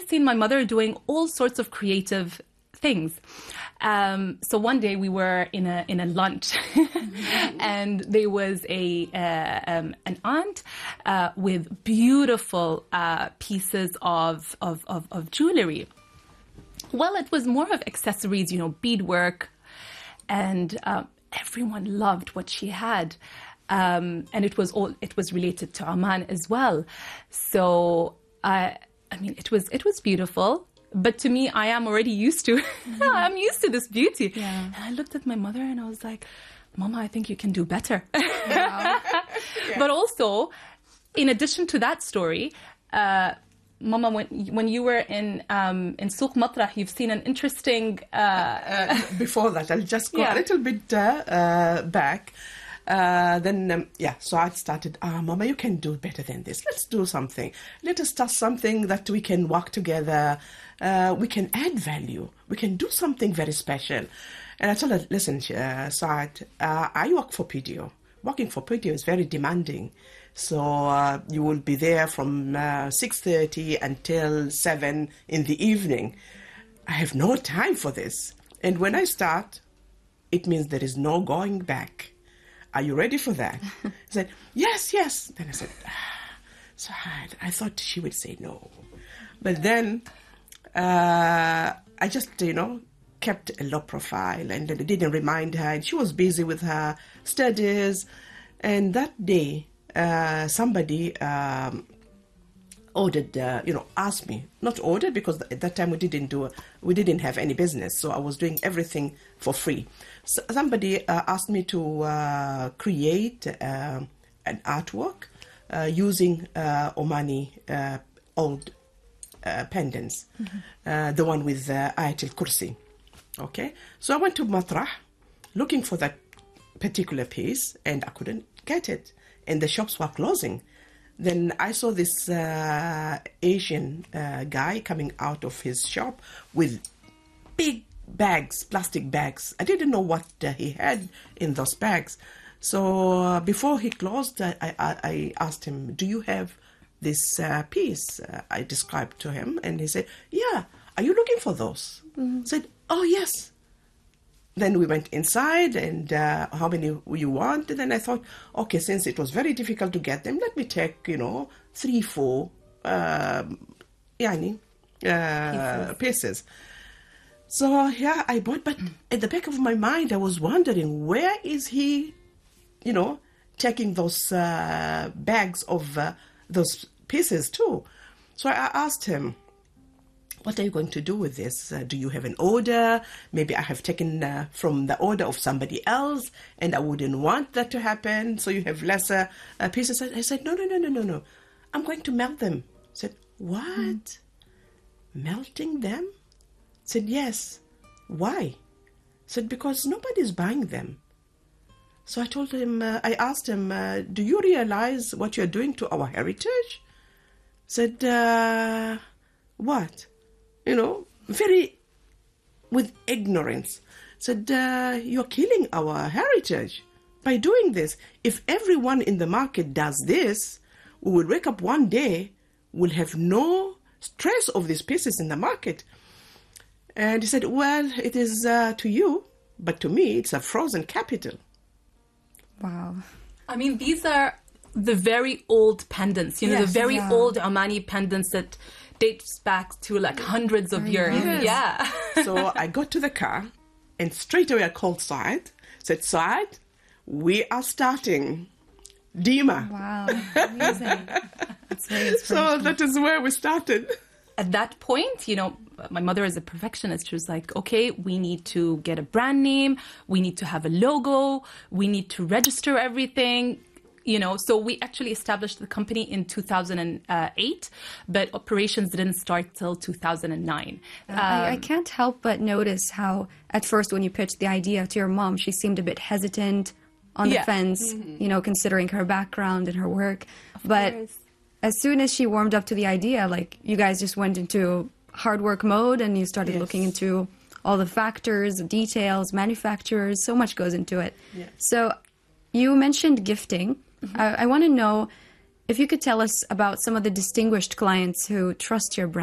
had seen my mother doing all sorts of creative things. So one day we were in a lunch, and there was an aunt with beautiful pieces of jewelry. Well, it was more of accessories, beadwork, and everyone loved what she had. And it was related to Oman as well. So it was beautiful. But to me, I am already used to, I'm used to this beauty. Yeah. And I looked at my mother and I was like, Mama, I think you can do better. Yeah. But also, in addition to that story, Mama, when you were in Souq Matrah, you've seen an interesting... Before that, I'll just go a little bit back. So I started, Mama, you can do better than this. Let's do something. Let us start something that we can work together. We can add value. We can do something very special. And I told her, listen, Saad, I work for PDO. Working for PDO is very demanding. So you will be there from 6:30 until 7 in the evening. I have no time for this. And when I start, it means there is no going back. Are you ready for that? I said, yes. Then I said, Saad, I thought she would say no. But then I just, kept a low profile and didn't remind her. And she was busy with her studies. And that day, somebody ordered, asked me, not ordered because at that time we didn't have any business. So I was doing everything for free. So somebody asked me to create an artwork using Omani old pendants, the one with Ayatul Kursi. Okay, so I went to Matrah looking for that particular piece, and I couldn't get it, and the shops were closing. Then I saw this Asian guy coming out of his shop with big bags, plastic bags. I didn't know what he had in those bags. So before he closed, I asked him, do you have this piece? I described to him, and he said, yeah, are you looking for those? I said, oh, yes. Then we went inside, and how many you want? And then I thought, okay, since it was very difficult to get them, let me take, 3, 4 pieces. So, I bought, but at the back of my mind, I was wondering, where is he, taking those bags of those pieces too? So I asked him, what are you going to do with this? Do you have an order? Maybe I have taken from the order of somebody else, and I wouldn't want that to happen, so you have lesser pieces. I said, no. I'm going to melt them. I said, what? Melting them? I said, yes. Why? I said, because nobody's buying them. So I told him, I asked him, do you realize what you're doing to our heritage? I said, what? Very with ignorance. Said, you're killing our heritage by doing this. If everyone in the market does this, we will wake up one day, we'll have no stress of these pieces in the market. And he said, well, it is to you, but to me, it's a frozen capital. Wow. I mean, these are the very old pendants, the very old Omani pendants that dates back to like hundreds of years. Nice. Yeah. So I got to the car, and straight away I called Saad. Said, Saad, we are starting Dima. Wow, amazing. That's very So that is where we started. At that point, my mother is a perfectionist. She was like, okay, we need to get a brand name. We need to have a logo. We need to register everything. So we actually established the company in 2008, but operations didn't start till 2009. I can't help but notice how, at first, when you pitched the idea to your mom, she seemed a bit hesitant, on the fence, considering her background and her work. But as soon as she warmed up to the idea, like, you guys just went into hard work mode, and you started looking into all the factors, details, manufacturers. So much goes into it. Yes. So you mentioned gifting. I want to know if you could tell us about some of the distinguished clients who trust your brand.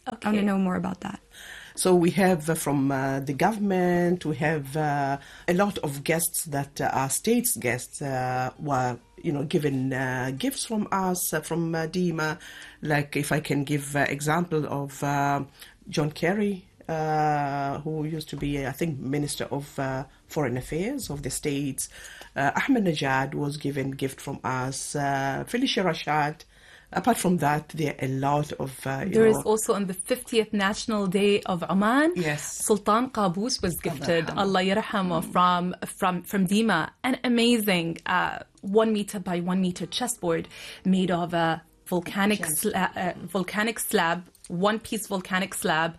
I want to know more about that. So we have from the government, we have a lot of guests that are states guests were, given gifts from us, from DEMA. Like if I can give example of John Kerry, who used to be, I think, Minister of Foreign Affairs of the States. Ahmed Najad was given gift from us. Felicia Rashad. Apart from that, there are a lot of... there is also on the 50th National Day of Oman, yes, Sultan Qaboos was gifted, Allah Yarhama, from DEMA. An amazing 1 meter by 1 meter chessboard made of a volcanic slab, one-piece volcanic slab,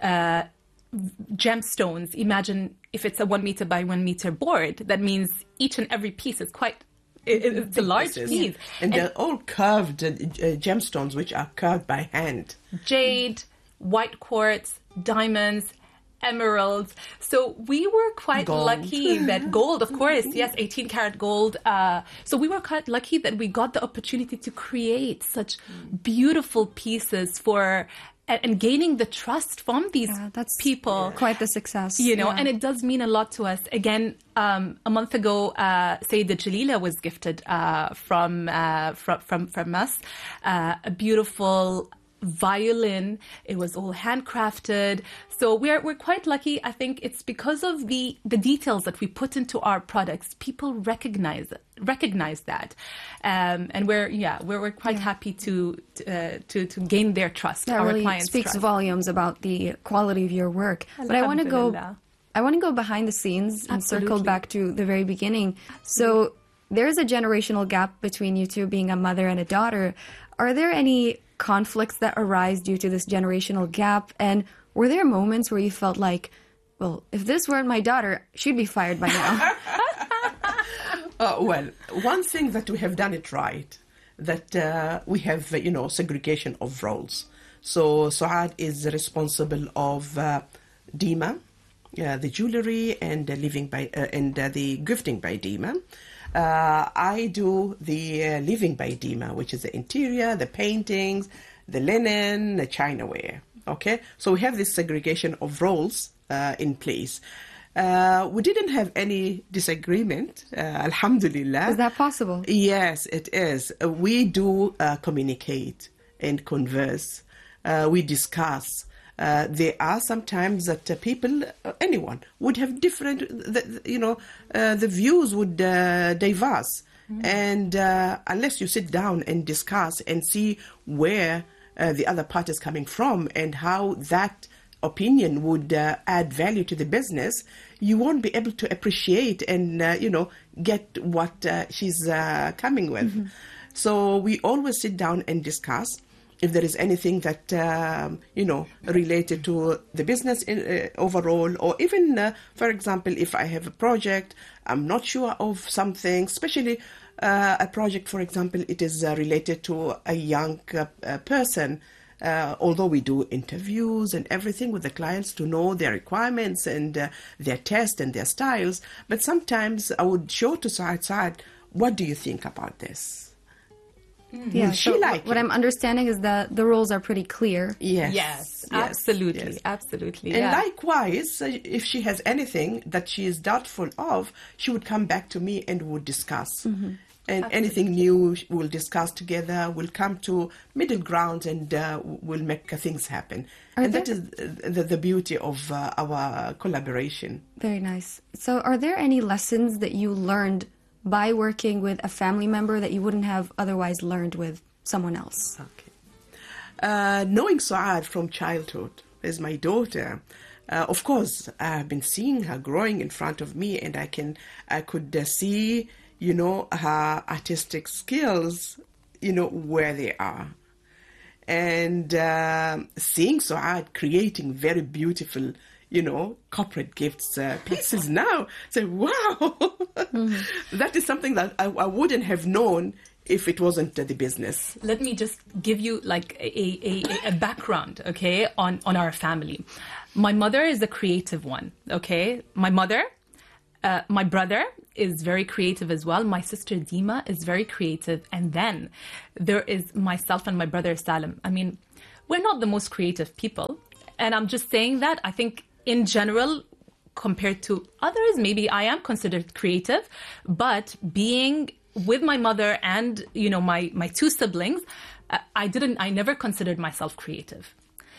gemstones. Imagine if it's a 1 meter by 1 meter board, that means each and every piece is quite... It's a large piece. And they're all curved gemstones, which are carved by hand. Jade, white quartz, diamonds, emeralds. So we were quite lucky that gold, of course, yes, 18 karat gold. So we were quite lucky that we got the opportunity to create such beautiful pieces for... and gaining the trust from these people. Quite the success. And it does mean a lot to us. Again, a month ago, Sayyidah Jalila was gifted from us a beautiful violin. It was all handcrafted. So we're quite lucky. I think it's because of the details that we put into our products. People recognize that, and we're quite happy to gain their trust. That our really clients' speaks trust. volumes about the quality of your work. But I want to go behind the scenes and circle back to the very beginning. So there's a generational gap between you two, being a mother and a daughter. Are there any conflicts that arise due to this generational gap? And were there moments where you felt like, well, if this weren't my daughter, she'd be fired by now? Well, one thing that we have done it right, that we have, segregation of roles. So Suad is responsible of DEMA, the jewelry and the the gifting by DEMA. I do the living by DEMA, which is the interior, the paintings, the linen, the chinaware. Okay, so we have this segregation of roles in place. We didn't have any disagreement, alhamdulillah. Is that possible? Yes, it is. We do communicate and converse. We discuss. There are sometimes that people, anyone, would have different, the views would diverse. Mm-hmm. And unless you sit down and discuss and see where the other part is coming from and how that opinion would add value to the business, you won't be able to appreciate and, get what she's coming with. Mm-hmm. So we always sit down and discuss. If there is anything that, related to the business overall, or even, for example, if I have a project, I'm not sure of something, especially a project, for example, it is related to a young person, although we do interviews and everything with the clients to know their requirements and their taste and their styles, but sometimes I would show to Saad, what do you think about this? Yeah, so what I'm understanding is that the roles are pretty clear. Yes, absolutely, yes. Absolutely. And likewise, if she has anything that she is doubtful of, she would come back to me and would discuss. Mm-hmm. And anything new we'll discuss together, we'll come to middle ground and we'll make things happen. That is the beauty of our collaboration. Very nice. So are there any lessons that you learned by working with a family member that you wouldn't have otherwise learned with someone else? Okay. Knowing Suad from childhood as my daughter, of course, I've been seeing her growing in front of me, and I could see, her artistic skills, where they are. And seeing Suad creating very beautiful corporate gifts pieces now. So, wow, mm-hmm. That is something that I wouldn't have known if it wasn't the business. Let me just give you like a background, okay, on our family. My mother is a creative one, okay? My mother, my brother is very creative as well. My sister Dima is very creative. And then there is myself and my brother Salim. I mean, we're not the most creative people. And I'm just saying that. I think in general, compared to others, maybe I am considered creative, but being with my mother and, my two siblings, I never considered myself creative.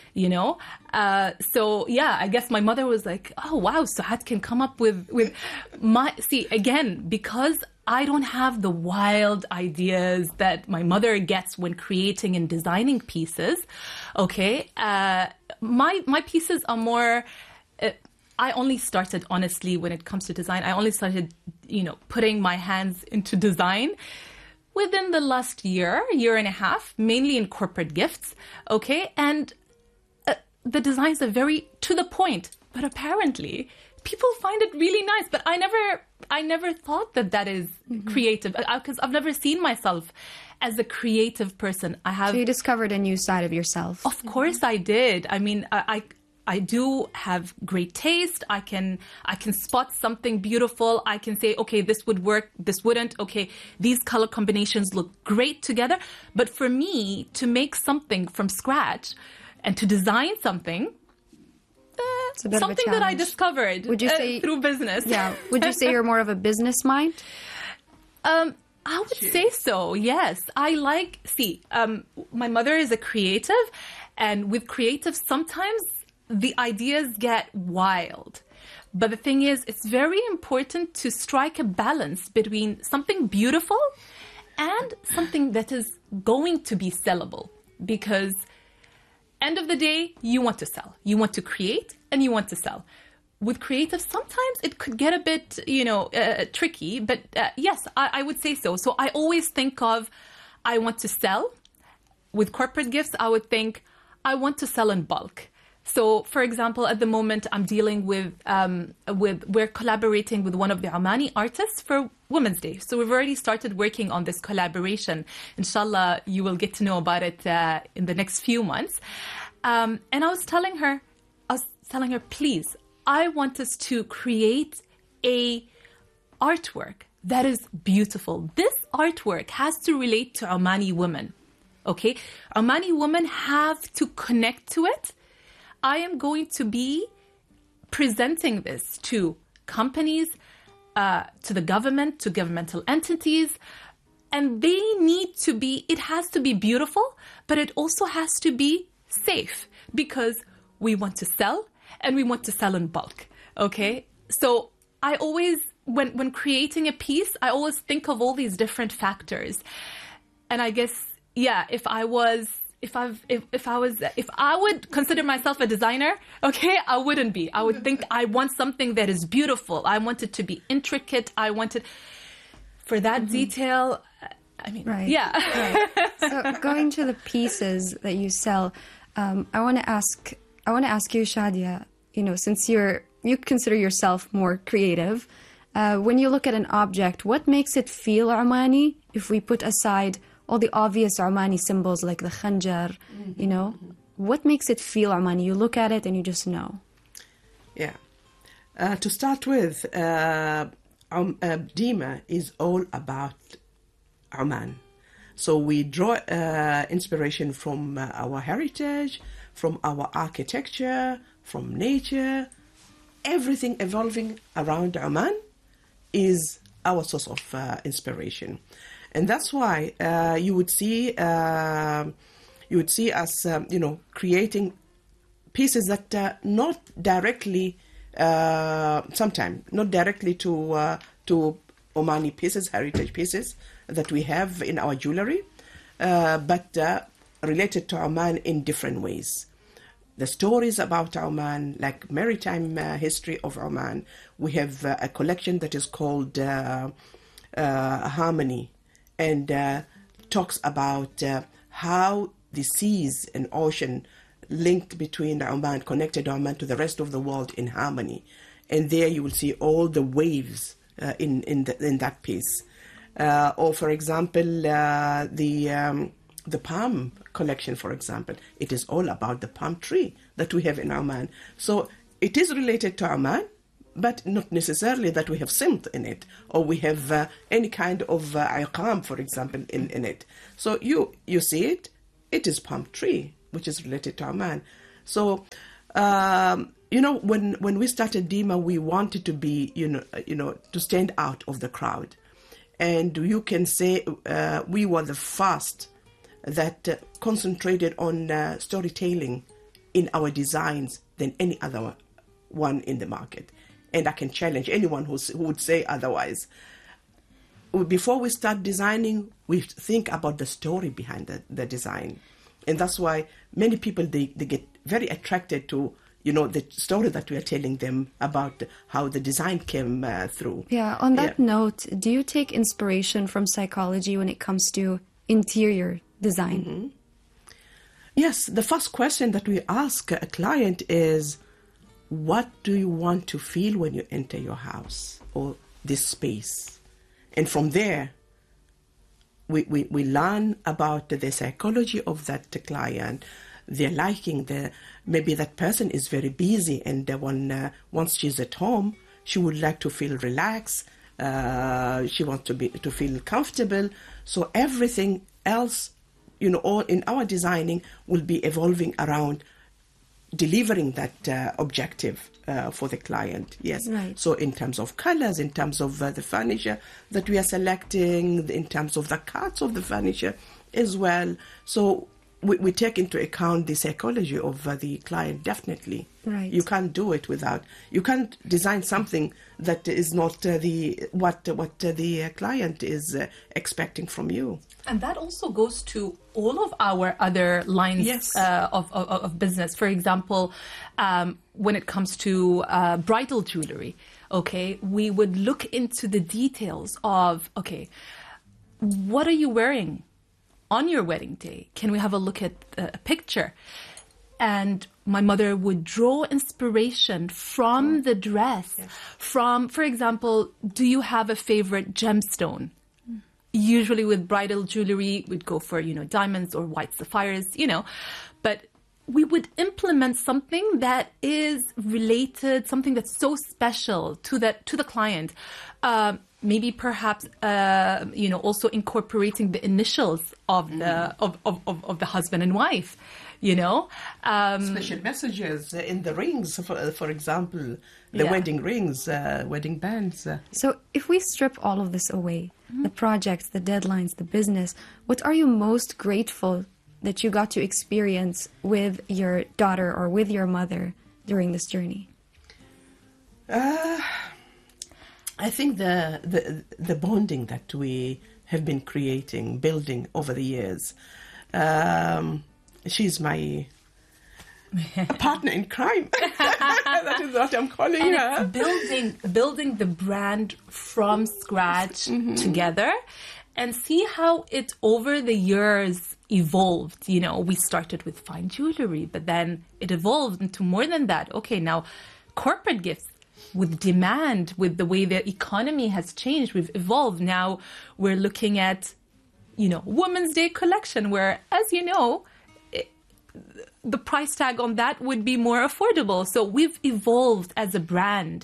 So yeah, I guess my mother was like, oh wow, Suad can come up with see, again, because I don't have the wild ideas that my mother gets when creating and designing pieces. Okay. My pieces are more, I only started, honestly, when it comes to design, I only started, putting my hands into design within the last year and a half, mainly in corporate gifts. Okay. And the designs are very to the point, but apparently people find it really nice. But I never thought that is creative, because I've never seen myself as a creative person. So you discovered a new side of yourself. Of course I did. I mean, I do have great taste. I can spot something beautiful. I can say, okay, this would work, this wouldn't. Okay, these color combinations look great together. But for me to make something from scratch and to design something, something that I discovered through business. Yeah. Would you say you're more of a business mind? I would say so, yes. My mother is a creative, and with creative, sometimes the ideas get wild. But the thing is, it's very important to strike a balance between something beautiful and something that is going to be sellable. Because end of the day, you want to sell. You want to create and you want to sell. With creative, sometimes it could get a bit, tricky. But yes, I would say so. So I always think of, I want to sell. With corporate gifts, I would think, I want to sell in bulk. So, for example, at the moment, I'm dealing we're collaborating with one of the Omani artists for Women's Day. So we've already started working on this collaboration. Inshallah, you will get to know about it in the next few months. And I was telling her, please, I want us to create a artwork that is beautiful. This artwork has to relate to Omani women. Okay? Omani women have to connect to it. I am going to be presenting this to companies, to the government, to governmental entities, and it has to be beautiful, but it also has to be safe, because we want to sell and we want to sell in bulk. Okay? So I always, when creating a piece, I always think of all these different factors. And I guess, yeah, if I would consider myself a designer, okay, I wouldn't be. I would think I want something that is beautiful. I want it to be intricate. I want it for that detail. I mean, right. Yeah. Right. So going to the pieces that you sell, I want to ask you, Shadia, since you consider yourself more creative, when you look at an object, what makes it feel Omani if we put aside all the obvious Omani symbols like the khanjar, what makes it feel Omani? You look at it and you just know. Yeah. To start with, Dima is all about Oman. So we draw inspiration from our heritage, from our architecture, from nature. Everything evolving around Oman is our source of inspiration. And that's why you would see us, creating pieces that not directly, sometimes not directly to Omani pieces, heritage pieces that we have in our jewelry, but related to Oman in different ways. The stories about Oman, like maritime history of Oman, we have a collection that is called Harmony, and talks about how the seas and ocean linked between Oman, connected Oman to the rest of the world in harmony. And there you will see all the waves in that piece. Or, for example, the palm collection, for example, it is all about the palm tree that we have in Oman. So it is related to Oman, but not necessarily that we have simt in it, or we have any kind of iqam, for example, in it. So you see it is palm tree, which is related to Oman. So, when we started Dima, we wanted to be, to stand out of the crowd. And you can say we were the first that concentrated on storytelling in our designs than any other one in the market. And I can challenge anyone who would say otherwise. Before we start designing, we think about the story behind the design. And that's why many people, they get very attracted to, the story that we are telling them about how the design came through. Yeah, on that note, do you take inspiration from psychology when it comes to interior design? Mm-hmm. Yes, the first question that we ask a client is, what do you want to feel when you enter your house or this space? And from there, we learn about the psychology of that client, their liking. Maybe that person is very busy, and once she's at home, she would like to feel relaxed. She wants to feel comfortable. So everything else, all in our designing will be evolving around delivering that objective for the client. Yes. Right. So in terms of colors, in terms of the furniture that we are selecting, in terms of the cuts of the furniture as well. So we take into account the psychology of the client, definitely. Right. You can't do it without. You can't design something that is not what the client is expecting from you. And that also goes to all of our other lines Yes. of business. For example, when it comes to bridal jewelry, okay, we would look into the details of, okay, what are you wearing on your wedding day? Can we have a look at a picture? And my mother would draw inspiration from the dress. Yes. From, for example, do you have a favorite gemstone? Usually with bridal jewelry, we'd go for, diamonds or white sapphires, but we would implement something that is related, something that's so special to the client. Maybe perhaps, also incorporating the initials of the husband and wife, Special messages in the rings, for example, the wedding rings, wedding bands. So if we strip all of this away, the projects, the deadlines, the business, what are you most grateful that you got to experience with your daughter or with your mother during this journey? I think the bonding that we have been building over the years. She's my partner in crime. That is what I'm calling her. It's building the brand from scratch together, and see how it over the years evolved. We started with fine jewelry, but then it evolved into more than that. Okay, now corporate gifts. With demand, with the way the economy has changed, we've evolved. Now we're looking at, Women's Day collection, where, as you know, the price tag on that would be more affordable. So we've evolved as a brand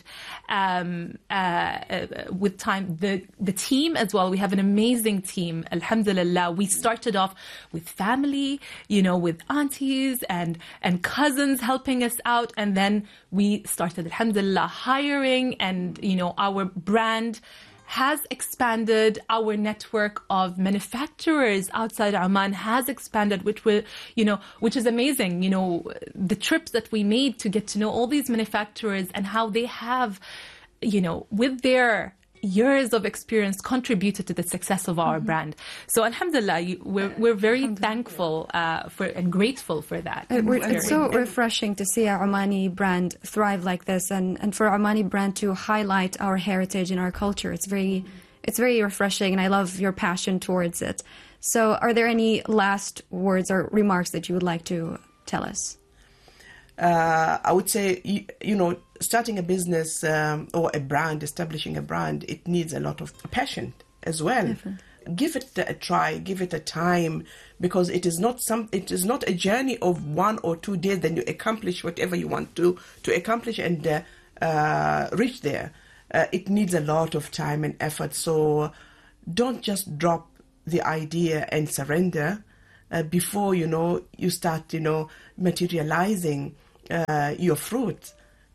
with time. The team as well, we have an amazing team, alhamdulillah. We started off with family, with aunties and cousins helping us out. And then we started, alhamdulillah, hiring, and, our brand has expanded. Our network of manufacturers outside Oman has expanded, which is amazing. The trips that we made to get to know all these manufacturers and how they have, with their years of experience contributed to the success of our brand. So alhamdulillah, we're very thankful for and grateful for that. It's so refreshing to see our Omani brand thrive like this, and for our Omani brand to highlight our heritage and our culture. It's very refreshing, and I love your passion towards it. So are there any last words or remarks that you would like to tell us? I would say, starting a business or a brand, establishing a brand, it needs a lot of passion as well. Definitely. Give it a try, give it a time, because it is not a journey of 1 or 2 days. Then you accomplish whatever you want to accomplish and reach there. It needs a lot of time and effort. So don't just drop the idea and surrender. before, you start, materializing your fruit.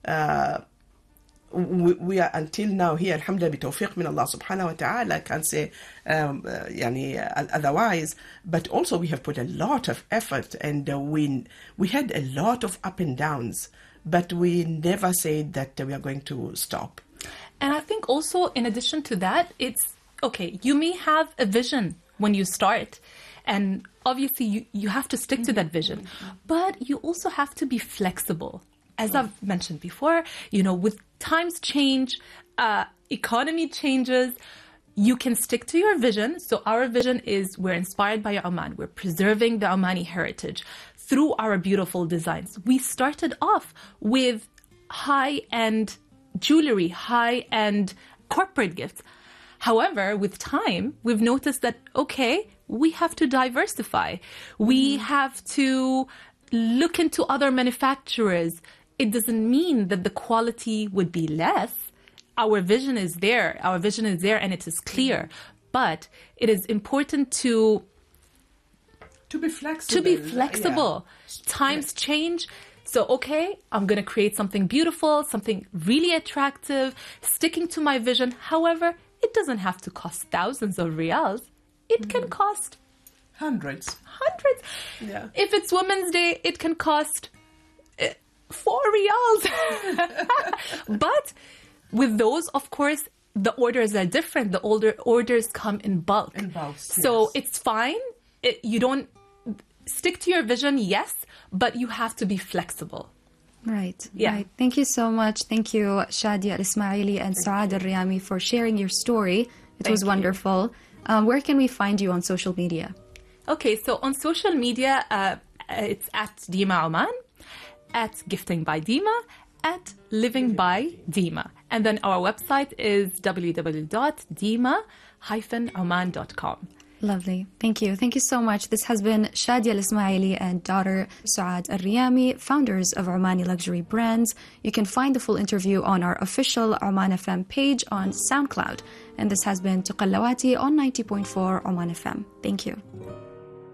We are until now here, alhamdulillah, بتوفيق من Allah subhanahu wa ta'ala, I can't say otherwise, but also we have put a lot of effort, and we had a lot of up and downs, but we never said that we are going to stop. And I think also, in addition to that, it's okay, you may have a vision when you start, and obviously you have to stick to that vision, but you also have to be flexible. As I've mentioned before, with times change, economy changes, you can stick to your vision. So our vision is, we're inspired by Oman. We're preserving the Omani heritage through our beautiful designs. We started off with high-end jewelry, high-end corporate gifts. However, with time, we've noticed that, okay, we have to diversify. We have to look into other manufacturers. It doesn't mean that the quality would be less. Our vision is there. Our vision is there, and it is clear. But it is important to be flexible. Yeah. Times change. So, okay, I'm going to create something beautiful, something really attractive, sticking to my vision. However, it doesn't have to cost thousands of riyals. It can cost hundreds. Yeah. If it's Women's Day, it can cost 4 riyals. But with those, of course, the orders are different. The orders come in bulk. So it's fine. You don't stick to your vision, yes, but you have to be flexible. Right. Yeah. Right. Thank you so much. Thank you, Shadia Al-Ismaili and Saad Al-Riyami, for sharing your story. It was wonderful. Where can we find you on social media? Okay, so on social media, it's at Dima Oman, at Gifting by Dima, at Living by Dima. And then our website is www.dima-oman.com. Lovely. Thank you. Thank you so much. This has been Shadia Al-Ismaili and daughter Saad Al-Riyami, founders of Omani Luxury Brands. You can find the full interview on our official Oman FM page on SoundCloud. And this has been Tuqallawati on 90.4 Oman FM. Thank you.